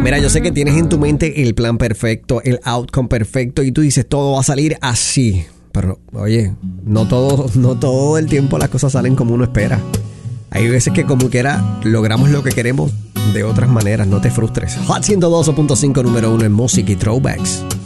Mira, yo sé que tienes en tu mente el plan perfecto, el outcome perfecto y tú dices todo va a salir así. Pero, oye, no todo el tiempo las cosas salen como uno espera. Hay veces que como quiera logramos lo que queremos de otras maneras. No te frustres. Hot 102.5 número 1 en música y throwbacks.